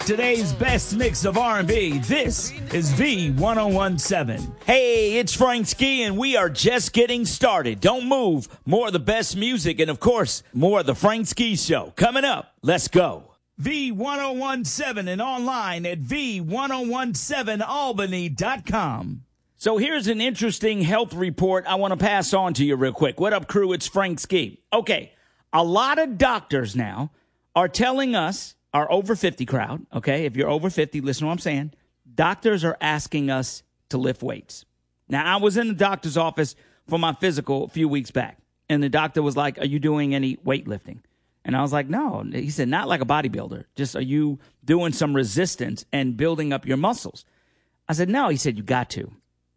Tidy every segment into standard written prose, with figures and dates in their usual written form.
Today's best mix of R&B. This is V1017. Hey, it's Frank Ski, and we are just getting started. Don't move. More of the best music and, of course, more of the Frank Ski Show. Coming up. Let's go. V1017 and online at V1017albany.com. So here's an interesting health report I want to pass on to you real quick. What up, crew? It's Frank Ski. Okay, a lot of doctors now are telling us, our over 50 crowd, okay, if you're over 50, listen to what I'm saying, doctors are asking us to lift weights. Now, I was in the doctor's office for my physical a few weeks back, and the doctor was like, are you doing any weightlifting? And I was like, no. He said, not like a bodybuilder. Just are you doing some resistance and building up your muscles? I said, no. He said, you got to.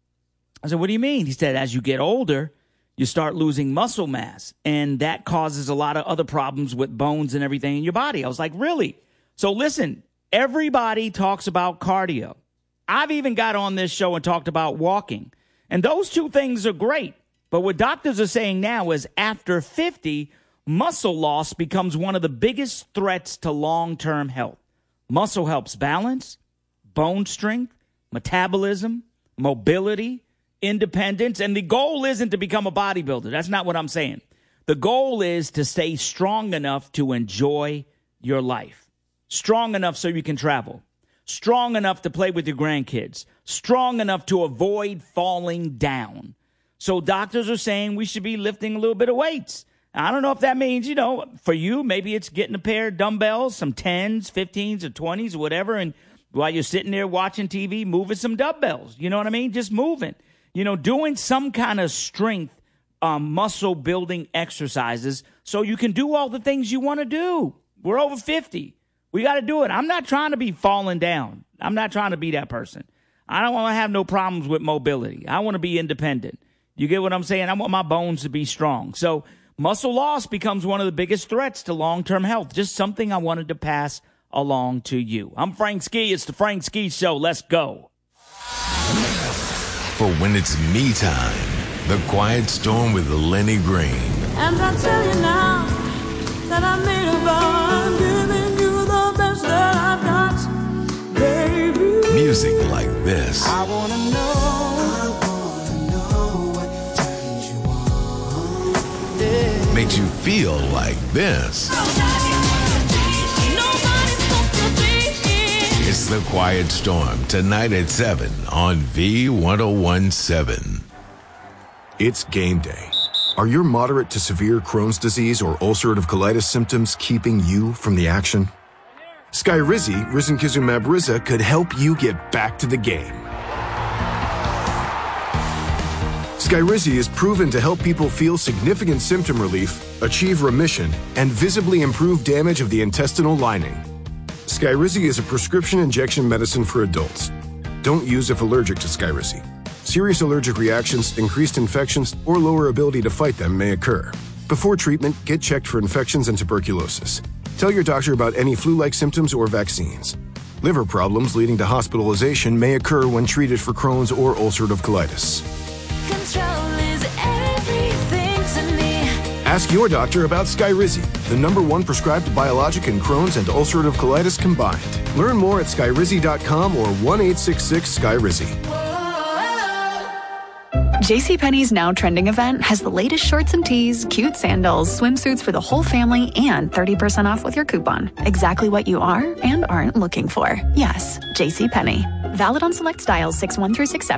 I said, what do you mean? He said, as you get older, you start losing muscle mass, and that causes a lot of other problems with bones and everything in your body. I was like, really? So listen, everybody talks about cardio. I've even got on this show and talked about walking, and those two things are great. But what doctors are saying now is after 50, muscle loss becomes one of the biggest threats to long-term health. Muscle helps balance, bone strength, metabolism, mobility, independence, and the goal isn't to become a bodybuilder. That's not what I'm saying. The goal is to stay strong enough to enjoy your life, strong enough so you can travel, strong enough to play with your grandkids, strong enough to avoid falling down. So doctors are saying we should be lifting a little bit of weights. I don't know if that means, for you, maybe it's getting a pair of dumbbells, some 10s, 15s, or 20s, or whatever, and while you're sitting there watching TV, moving some dumbbells. You know what I mean? Just moving. Doing some kind of strength, muscle building exercises so you can do all the things you want to do. We're over 50. We got to do it. I'm not trying to be falling down. I'm not trying to be that person. I don't want to have no problems with mobility. I want to be independent. You get what I'm saying? I want my bones to be strong. So muscle loss becomes one of the biggest threats to long-term health. Just something I wanted to pass along to you. I'm Frank Ski. It's the Frank Ski Show. Let's go. For when it's me time, The Quiet Storm with Lenny Green. And I tell you now that I made a vow, I'm giving you the best that I've got, baby. Music like this. I wanna know what turns you on. Yeah. Makes you feel like this. It's The Quiet Storm, tonight at 7 on V1017. It's game day. Are your moderate to severe Crohn's disease or ulcerative colitis symptoms keeping you from the action? Skyrizi, risankizumab Riza, could help you get back to the game. Skyrizi is proven to help people feel significant symptom relief, achieve remission, and visibly improve damage of the intestinal lining. Skyrizi is a prescription injection medicine for adults. Don't use if allergic to Skyrizi. Serious allergic reactions, increased infections, or lower ability to fight them may occur. Before treatment, get checked for infections and tuberculosis. Tell your doctor about any flu-like symptoms or vaccines. Liver problems leading to hospitalization may occur when treated for Crohn's or ulcerative colitis. Control is everything to me. Ask your doctor about Skyrizi, the #1 prescribed biologic in Crohn's and ulcerative colitis combined. Learn more at skyrizi.com or 1-866-SKYRIZI. JCPenney's Now Trending event has the latest shorts and tees, cute sandals, swimsuits for the whole family, and 30% off with your coupon. Exactly what you are and aren't looking for. Yes, JCPenney. Valid on select styles 6/1 through 6/7.